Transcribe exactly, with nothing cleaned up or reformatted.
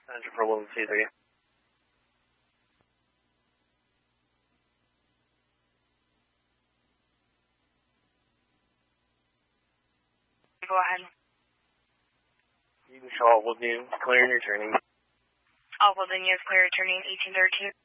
Center for William C three. Go ahead. You can show all Woodview, clear and returning. All Woodland, you have clear returning eighteen thirteen.